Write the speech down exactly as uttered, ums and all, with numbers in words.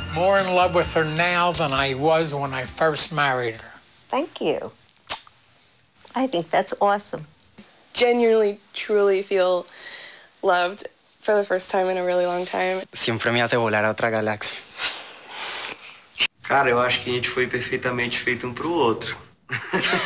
more in love with her now than I was when I first married her. Thank you. I think that's awesome. Genuinely, truly feel loved for the first time in a really long time. Siempre me hace volar a otra galaxia. Cara, eu acho que a gente foi perfeitamente feito um pro outro.